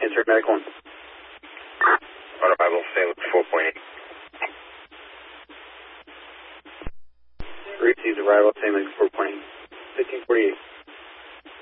Enter Medic 1. Arrival, St. Louis 4.8. Received arrival, St. Louis 4.8. 1548.